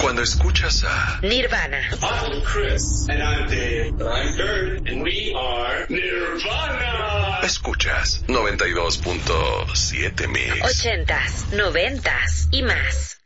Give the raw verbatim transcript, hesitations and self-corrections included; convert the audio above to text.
Cuando escuchas a Nirvana. I'm Chris. And I'm Dave. And I'm Kurt. And we are Nirvana. Escuchas noventa y dos punto siete Mix. Ochentas, noventas y más.